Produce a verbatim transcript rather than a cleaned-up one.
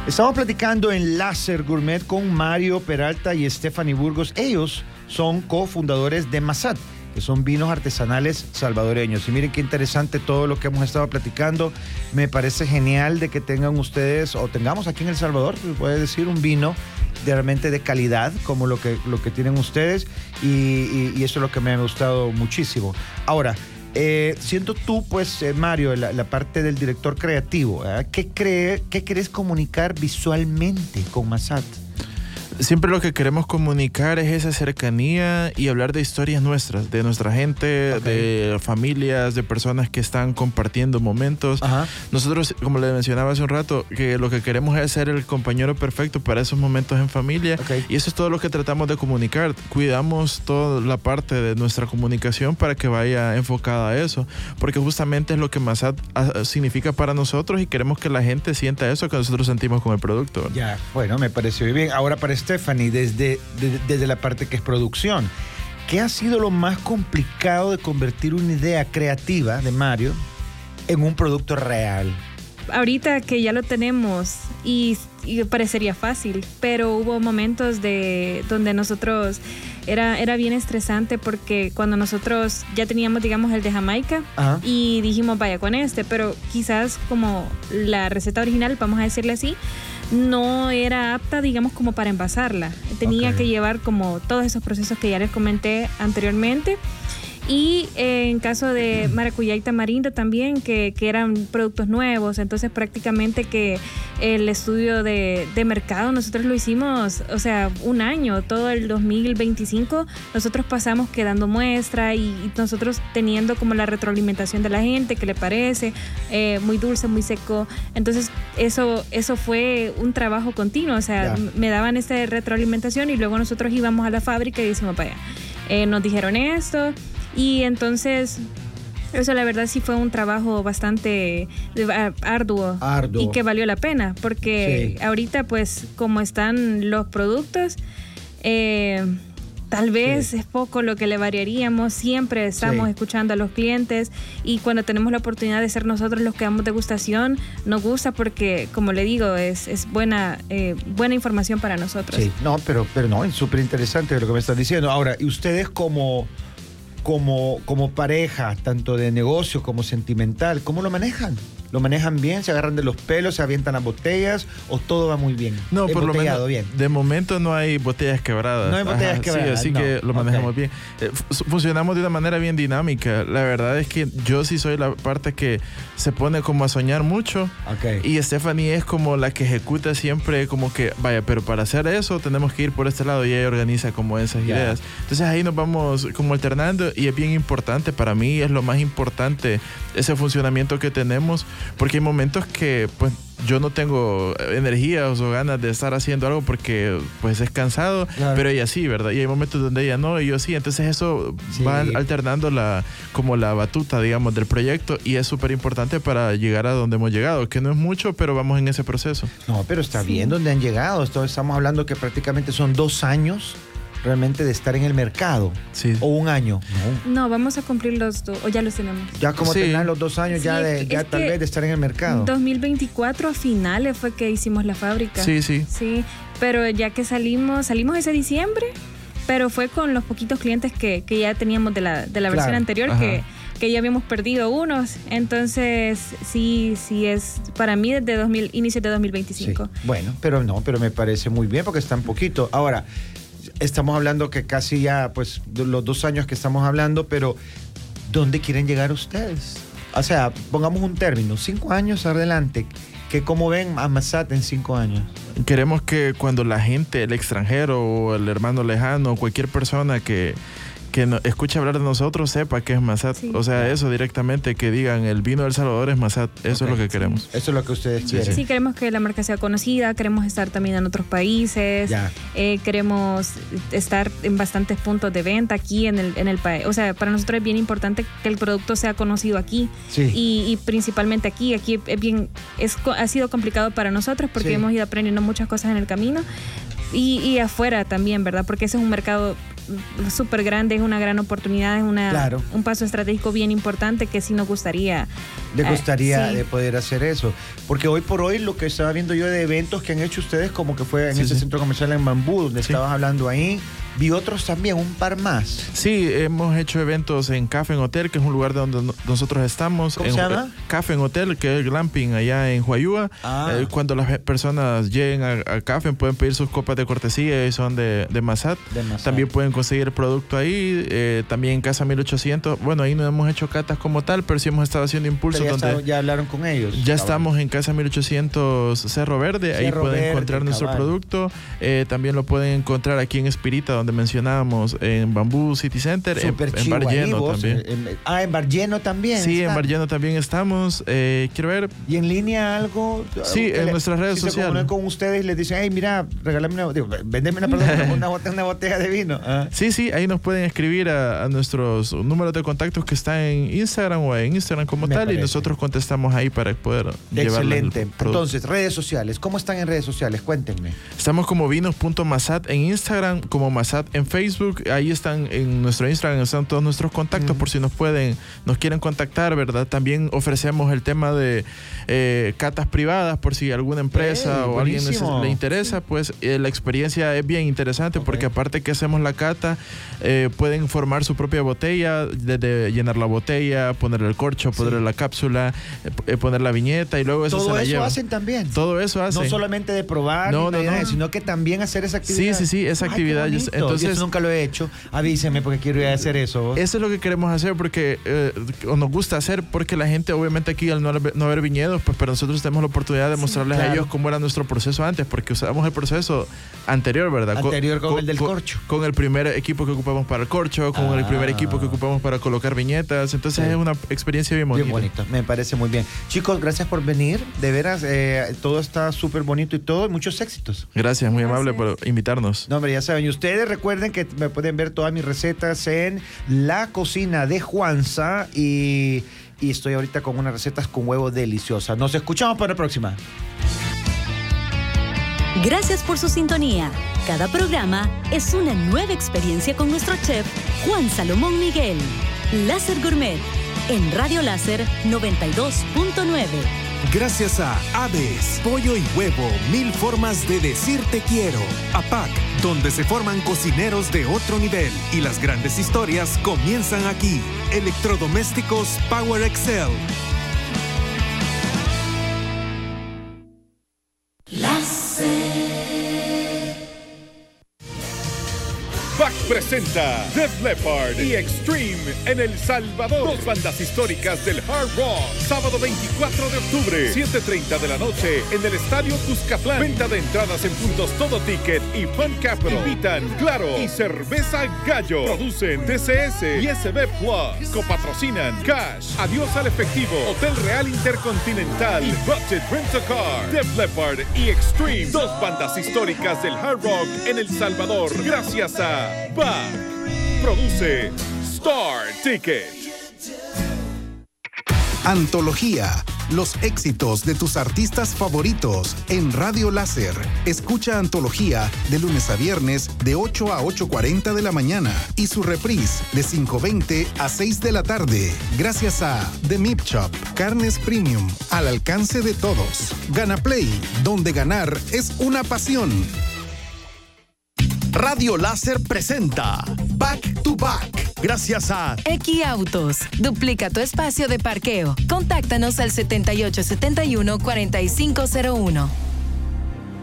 Estamos platicando en Láser Gourmet con Mario Peralta y Stephanie Burgos. Ellos son cofundadores de Massat, que son vinos artesanales salvadoreños. Y miren qué interesante todo lo que hemos estado platicando. Me parece genial de que tengan ustedes, o tengamos aquí en El Salvador, se puede decir, un vino de realmente de calidad, como lo que, lo que tienen ustedes. Y, y, y eso es lo que me ha gustado muchísimo. Ahora, Eh, siendo tú, pues, eh, Mario, la, la parte del director creativo, ¿eh? ¿Qué, cree, ¿qué querés comunicar visualmente con Massat? Siempre lo que queremos comunicar es esa cercanía y hablar de historias nuestras, de nuestra gente, okay. de familias, de personas que están compartiendo momentos. Ajá. Nosotros, como le mencionaba hace un rato, que lo que queremos es ser el compañero perfecto para esos momentos en familia. Okay. Y eso es todo lo que tratamos de comunicar. Cuidamos toda la parte de nuestra comunicación para que vaya enfocada a eso, porque justamente es lo que Massat significa para nosotros y queremos que la gente sienta eso que nosotros sentimos con el producto. Ya, bueno, me pareció muy bien. Ahora para Stephanie, desde, desde, desde la parte que es producción, ¿qué ha sido lo más complicado de convertir una idea creativa de Mario en un producto real? Ahorita que ya lo tenemos y, y parecería fácil, pero hubo momentos de donde nosotros era, era bien estresante porque cuando nosotros ya teníamos, digamos, el de Jamaica. Ajá. Y dijimos, vaya con este, pero quizás como la receta original, vamos a decirle así, no era apta, digamos, como para envasarla. Tenía okay. que llevar como todos esos procesos que ya les comenté anteriormente. Y eh, en caso de maracuyá y tamarindo también, que, que eran productos nuevos, entonces prácticamente que el estudio de, de mercado nosotros lo hicimos, o sea, un año, todo el dos mil veinticinco, nosotros pasamos quedando muestra y, y nosotros teniendo como la retroalimentación de la gente, que le parece, eh, muy dulce, muy seco. Entonces eso, eso fue un trabajo continuo, o sea, yeah. me daban esta retroalimentación y luego nosotros íbamos a la fábrica y decimos, vaya, eh, nos dijeron esto. Y entonces, eso la verdad sí fue un trabajo bastante arduo, arduo. Y que valió la pena, porque sí. ahorita pues como están los productos, eh, tal vez sí. es poco lo que le variaríamos. Siempre estamos sí. escuchando a los clientes y cuando tenemos la oportunidad de ser nosotros los que damos degustación, nos gusta porque, como le digo, es, es buena, eh, buena información para nosotros. Sí, no, pero, pero no, es súper interesante lo que me están diciendo. Ahora, ¿y ustedes como... Como, como pareja, tanto de negocio como sentimental, ¿cómo lo manejan? ¿Lo manejan bien? ¿Se agarran de los pelos? ¿Se avientan las botellas? ¿O todo va muy bien? No, por lo menos, bien. De momento no hay botellas quebradas. No hay botellas Ajá, quebradas. Sí, así no. que lo manejamos okay. bien. Eh, funcionamos de una manera bien dinámica. La verdad es que yo sí soy la parte que se pone como a soñar mucho. Okay. Y Stephanie es como la que ejecuta siempre como que, vaya, pero para hacer eso tenemos que ir por este lado y ella organiza como esas yeah. ideas. Entonces ahí nos vamos como alternando y es bien importante. Para mí es lo más importante ese funcionamiento que tenemos. Porque hay momentos que pues yo no tengo energía o ganas de estar haciendo algo porque pues es cansado, claro. pero ella sí, ¿verdad? Y hay momentos donde ella no y yo sí. Entonces eso sí. va alternando la, como la batuta, digamos, del proyecto y es súper importante para llegar a donde hemos llegado, que no es mucho, pero vamos en ese proceso. No, pero está sí. bien donde han llegado. Esto, estamos hablando que prácticamente son dos años realmente de estar en el mercado. Sí. ¿O un año? No, no vamos a cumplir los dos, o ya los tenemos. Ya como sí. terminan los dos años sí, ya, de, ya tal vez de estar en el mercado. dos mil veinticuatro a finales fue que hicimos la fábrica. Sí, sí. Sí, pero ya que salimos, salimos ese diciembre, pero fue con los poquitos clientes que, que ya teníamos de la, de la versión claro. anterior, que, que ya habíamos perdido unos. Entonces, sí, sí es para mí desde dos mil, inicio de dos mil veinticinco. Sí. Bueno, pero no, pero me parece muy bien porque están poquito. Ahora, estamos hablando que casi ya, pues, los dos años que estamos hablando, pero ¿dónde quieren llegar ustedes? O sea, pongamos un término, cinco años adelante, que ¿cómo ven a Massat en cinco años? Queremos que cuando la gente, el extranjero o el hermano lejano, cualquier persona que... que no, escuche hablar de nosotros sepa que es Massat. Sí. O sea, eso directamente, que digan el vino del Salvador es Massat. Eso okay. es lo que queremos. Sí. Eso es lo que ustedes sí, quieren. Sí, queremos que la marca sea conocida, queremos estar también en otros países, eh, queremos estar en bastantes puntos de venta aquí en el, en el país. O sea, para nosotros es bien importante que el producto sea conocido aquí sí. y, y principalmente aquí. Aquí es bien, es, ha sido complicado para nosotros porque sí. hemos ido aprendiendo muchas cosas en el camino. Y, y afuera también, ¿verdad? Porque ese es un mercado súper grande, es una gran oportunidad, es una, claro. un paso estratégico bien importante que sí nos gustaría le gustaría uh, sí. de poder hacer eso. Porque hoy por hoy lo que estaba viendo yo de eventos que han hecho ustedes, como que fue en sí, ese sí. centro comercial en Bambú, donde sí. estabas hablando ahí, vi otros también, un par más. Sí, hemos hecho eventos en Café en Hotel, que es un lugar donde no, nosotros estamos. ¿Cómo en, se llama? Café en Hotel, que es glamping allá en Huayúa. Ah. Eh, cuando las personas lleguen a, a Café pueden pedir sus copas de cortesía y son de, de Massat. de Massat. También pueden conseguir el producto ahí. Eh, también en Casa mil ochocientos. Bueno, ahí no hemos hecho catas como tal, pero sí hemos estado haciendo impulsos. Ya, donde está, ya hablaron con ellos. Ya cabal. Estamos en Casa mil ochocientos Cerro Verde. Cerro ahí pueden Verde, encontrar cabal. Nuestro producto. Eh, también lo pueden encontrar aquí en Espirita, donde mencionábamos, en Bambú City Center, en, en Bar Lleno también. En, en, ah, en Bar Lleno también. Sí, están. En Bar Lleno también estamos. Eh, quiero ver. ¿Y en línea algo? Sí, en le, nuestras redes si sociales. Se comunican con ustedes y les dicen, hey, mira, regálame una, digo, véndeme una, perdón, una, botella, una botella de vino. Ah. Sí, sí, ahí nos pueden escribir a, a nuestros números de contactos que están en Instagram o en Instagram como Me tal parece. Y nosotros contestamos ahí para poder llevar. Excelente. Entonces, redes sociales. ¿Cómo están en redes sociales? Cuéntenme. Estamos como vinos punto massat en Instagram, como Massat en Facebook. Ahí están en nuestro Instagram, están todos nuestros contactos mm. por si nos pueden, nos quieren contactar, ¿verdad? También ofrecemos el tema de eh, catas privadas por si alguna empresa hey, o alguien le interesa, pues eh, la experiencia es bien interesante okay. porque aparte que hacemos la cata, eh, pueden formar su propia botella, desde llenar la botella, ponerle el corcho, ponerle sí. la cápsula, eh, poner la viñeta y luego eso todo se la eso lleva. hacen también. Todo eso hacen. No solamente de probar, no, no, no. sino que también hacer esa actividad. Sí, sí, sí, esa Ay, actividad. Entonces, yo eso nunca lo he hecho. Avíseme porque quiero ir a hacer eso. ¿Vos? Eso es lo que queremos hacer porque eh, nos gusta hacer porque la gente, obviamente aquí al no, no haber viñedos, pues pero nosotros tenemos la oportunidad de mostrarles sí, claro. a ellos cómo era nuestro proceso antes, porque usamos el proceso anterior, ¿verdad? Anterior con, con el del con, corcho. Con el primer equipo que ocupamos para el corcho, con ah. el primer equipo que ocupamos para colocar viñetas. Entonces sí. es una experiencia bien bonita. Bien bonito, me parece muy bien. Chicos, gracias por venir. De veras, eh, todo está súper bonito y todo. Muchos éxitos. Gracias, muy gracias. amable por invitarnos. No, hombre, ya saben. Y ustedes recuerden que me pueden ver todas mis recetas en La Cocina de Juanza y, y estoy ahorita con unas recetas con huevo deliciosas. Nos escuchamos para la próxima. Gracias por su sintonía. Cada programa es una nueva experiencia con nuestro chef Juan Salomón Miguel. Láser Gourmet en Radio Láser noventa y dos punto nueve. Gracias a Hades, pollo y huevo, mil formas de decir te quiero. A P A C, donde se forman cocineros de otro nivel y las grandes historias comienzan aquí. Electrodomésticos Power Excel. P A C presenta Def Leppard y Extreme en El Salvador. Dos bandas históricas del hard rock. Sábado veinticuatro de octubre, siete treinta de la noche en el Estadio Cuscatlán. Venta de entradas en puntos Todo Ticket y Fun Capital. Invitan Claro y Cerveza Gallo. Producen T C S y S B Plus. Copatrocinan Cash, Adiós al Efectivo, Hotel Real Intercontinental y Budget Rent a Car. Def Leppard y Extreme. Dos bandas históricas del hard rock en El Salvador. Gracias a P A C. Produce Star Ticket. Antología. Los éxitos de tus artistas favoritos en Radio Láser. Escucha Antología de lunes a viernes de ocho a ocho cuarenta de la mañana y su reprise de cinco veinte a seis de la tarde. Gracias a The Meat Shop, carnes premium al alcance de todos. Gana Play, donde ganar es una pasión. Radio Láser presenta Back to Back. Gracias a X Autos. Duplica tu espacio de parqueo. Contáctanos al setenta y ocho setenta y uno cuarenta y cinco cero uno.